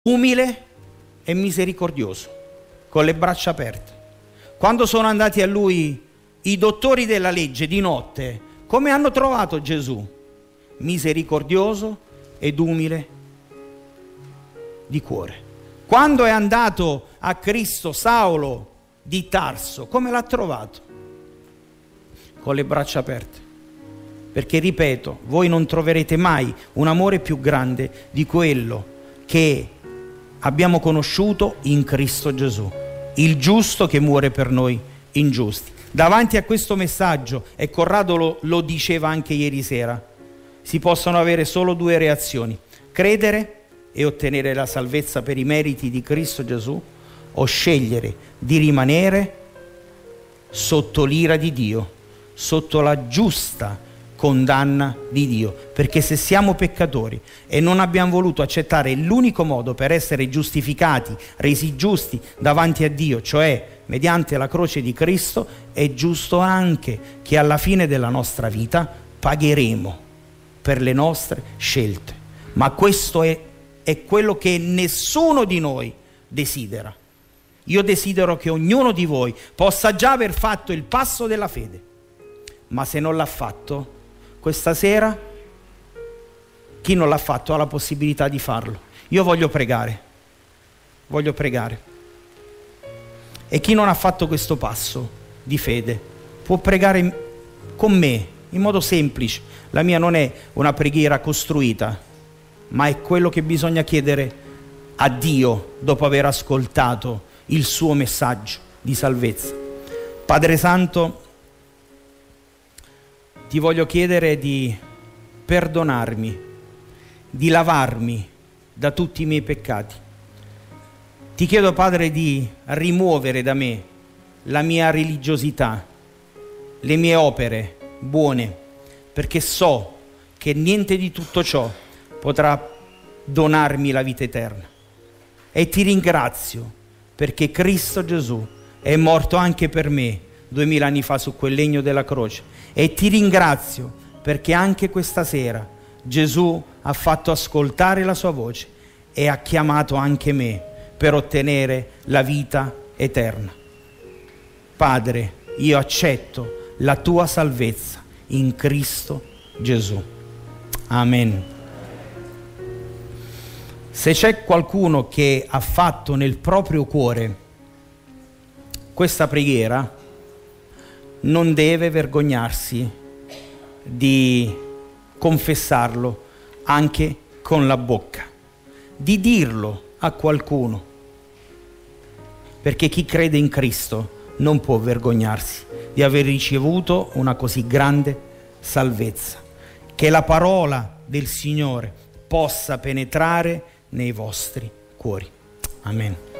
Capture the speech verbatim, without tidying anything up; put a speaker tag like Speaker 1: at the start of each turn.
Speaker 1: umile e misericordioso, con le braccia aperte. Quando sono andati a lui i dottori della legge di notte, come hanno trovato Gesù? Misericordioso ed umile di cuore. Quando è andato a Cristo Saulo di Tarso, come l'ha trovato? Con le braccia aperte. Perché, ripeto, voi non troverete mai un amore più grande di quello che abbiamo conosciuto in Cristo Gesù, il giusto che muore per noi ingiusti. Davanti a questo messaggio, e Corrado lo, lo diceva anche ieri sera, si possono avere solo due reazioni: credere e ottenere la salvezza per i meriti di Cristo Gesù, o scegliere di rimanere sotto l'ira di Dio, sotto la giusta condanna di Dio. Perché se siamo peccatori e non abbiamo voluto accettare l'unico modo per essere giustificati, resi giusti davanti a Dio, cioè mediante la croce di Cristo, è giusto anche che alla fine della nostra vita pagheremo per le nostre scelte. Ma questo è, è quello che nessuno di noi desidera. Io desidero che ognuno di voi possa già aver fatto il passo della fede, ma se non l'ha fatto, questa sera chi non l'ha fatto ha la possibilità di farlo. Io voglio pregare, voglio pregare. E chi non ha fatto questo passo di fede può pregare con me in modo semplice. La mia non è una preghiera costruita, ma è quello che bisogna chiedere a Dio dopo aver ascoltato il suo messaggio di salvezza. Padre Santo, ti voglio chiedere di perdonarmi, di lavarmi da tutti i miei peccati. Ti chiedo, Padre, di rimuovere da me la mia religiosità, le mie opere buone, perché so che niente di tutto ciò potrà donarmi la vita eterna. E ti ringrazio perché Cristo Gesù è morto anche per me duemila anni fa su quel legno della croce. E ti ringrazio perché anche questa sera Gesù ha fatto ascoltare la sua voce e ha chiamato anche me per ottenere la vita eterna. Padre, io accetto la tua salvezza in Cristo Gesù. Amen. Se c'è qualcuno che ha fatto nel proprio cuore questa preghiera, non deve vergognarsi di confessarlo anche con la bocca, di dirlo a qualcuno, perché chi crede in Cristo non può vergognarsi di aver ricevuto una così grande salvezza. Che la parola del Signore possa penetrare nei vostri cuori. Amen.